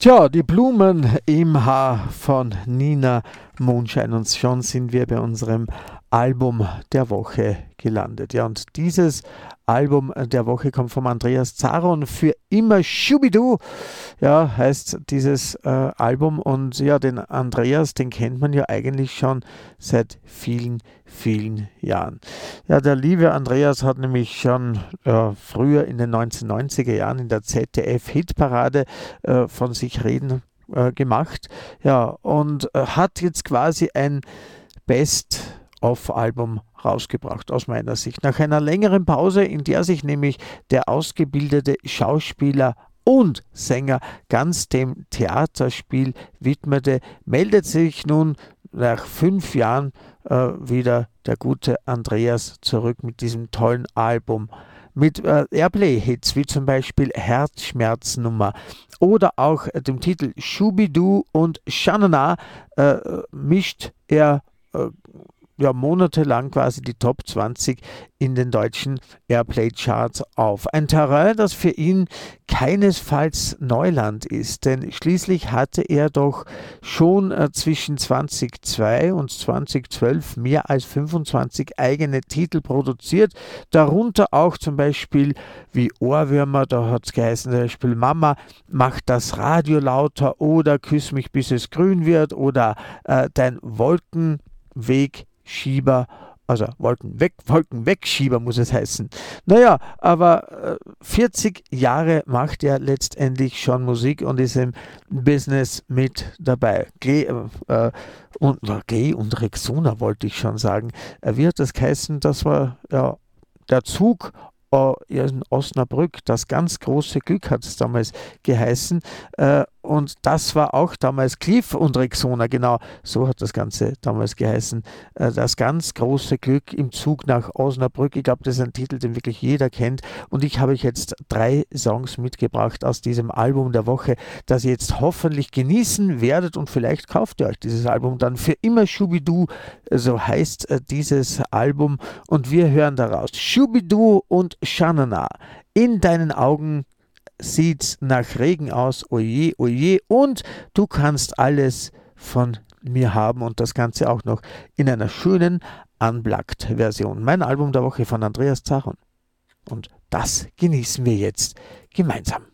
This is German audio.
Tja, die Blumen im Haar von Nina Mondschein, und schon sind wir bei unserem Album der Woche gelandet. Ja, und dieses Album der Woche kommt vom Andreas Zaron, für immer Schubidu, ja, heißt dieses Album. Und ja, den Andreas, den kennt man ja eigentlich schon seit vielen, vielen Jahren. Ja, der liebe Andreas hat nämlich schon früher in den 1990er Jahren in der ZDF-Hitparade von sich reden gemacht. Ja, und hat jetzt quasi ein Best-of-Album rausgebracht, aus meiner Sicht. Nach einer längeren Pause, in der sich nämlich der ausgebildete Schauspieler und Sänger ganz dem Theaterspiel widmete, meldet sich nun nach 5 Jahren wieder der gute Andreas zurück mit diesem tollen Album. Mit Airplay-Hits wie zum Beispiel Herzschmerznummer oder auch dem Titel Schubidu und Shanana mischt er ja, monatelang quasi die Top 20 in den deutschen Airplay-Charts auf. Ein Terrain, das für ihn keinesfalls Neuland ist, denn schließlich hatte er doch schon zwischen 2002 und 2012 mehr als 25 eigene Titel produziert, darunter auch zum Beispiel wie Ohrwürmer, da hat es geheißen, zum Beispiel Mama, mach das Radio lauter oder Küss mich bis es grün wird oder Dein Wolkenwegschieber, also Wolkenwegschieber muss es heißen. Naja, aber 40 Jahre macht er letztendlich schon Musik und ist im Business mit dabei. G und Rexona wollte ich schon sagen. Wie hat das geheißen? Das war ja der Zug in Osnabrück. Das ganz große Glück hat es damals geheißen. Und das war auch damals Cliff und Rexona, genau, so hat das Ganze damals geheißen. Das ganz große Glück im Zug nach Osnabrück. Ich glaube, das ist ein Titel, den wirklich jeder kennt. Und ich habe euch jetzt 3 Songs mitgebracht aus diesem Album der Woche, das ihr jetzt hoffentlich genießen werdet. Und vielleicht kauft ihr euch dieses Album dann für immer. Schubidu, so heißt dieses Album. Und wir hören daraus Schubidu und Shanana. In deinen Augen sieht's nach Regen aus, oje, oje, und du kannst alles von mir haben, und das Ganze auch noch in einer schönen Unplugged-Version. Mein Album der Woche von Andreas Zaron. Und das genießen wir jetzt gemeinsam.